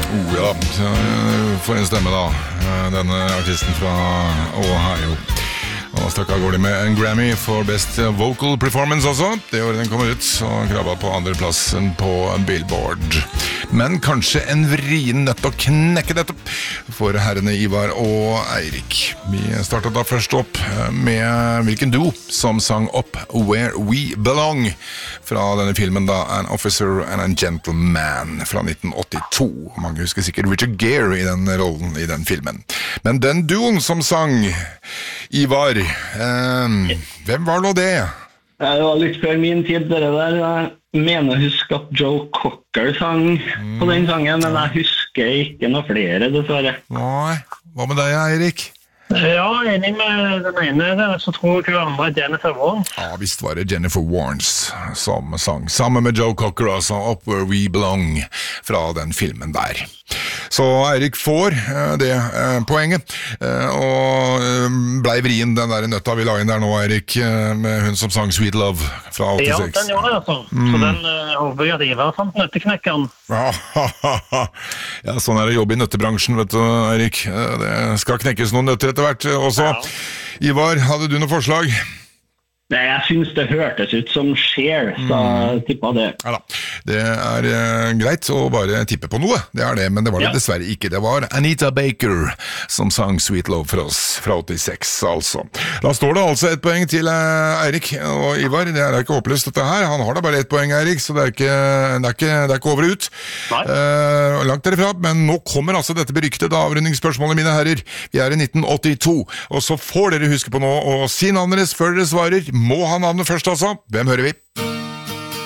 Ja, for en stemme da. Denne artisten fra Ohio. Og stakk av gårde med en Grammy for Best Vocal Performance også. Det året den kom ut, og krabba på andreplassen på Billboard. Men kanskje en vrien nøtt å knekke dette for herrene Ivar og Eirik. Vi startet da først opp med hvilken duo som sang Up Where We Belong fra denne filmen da, An Officer and a Gentleman fra 1982. Mange husker sikkert Richard Gere i den rollen i den filmen. Men den duoen som sang, Ivar, hvem var nå det? Det var litt før min tid, det der. Jeg mener å huske at Joe Cocker sang på den sangen, men jeg husker ikke noe flere, dessverre. Nei, hva med deg, Eirik? Ja, enig med den ene der, så tror jeg hun andre Jennifer Warnes. Ja, visst var det Jennifer Warnes som sang, sammen med Joe Cocker, altså Up Where We Belong fra den filmen der. Så Eirik får det poenget, og blei vrien den der nøtta vi la inn der nå, Eirik, med hun som sang Sweet Love fra 86. Ja, den gjorde det altså. Så den håper jeg at Ivar fant nøtteknekkeren. Ja, sånn er det jobb i nøttebransjen, vet du, Eirik. Det skal knekkes noen nøtter etter hvert også. Ja. Ivar, hadde du noe forslag? Nei, jeg synes det hørtes ut som Cher, så jeg tippet det. Ja da, det er greit å bare tippe på noe, det er det, men det var det dessverre ikke. Det var Anita Baker som sang Sweet Love for oss fra 86, altså. Da står det altså et poeng til Eirik og Ivar, det er ikke håpløst dette her. Han har da bare et poeng, Eirik, så det er ikke over ut. Langt derifra, men nå kommer altså dette beryktede avrundingsspørsmålet, mine herrer. Vi er i 1982, og så får dere huske på nå å si navnet deres før dere svarer. Må ha navnet først altså. Hvem hører vi?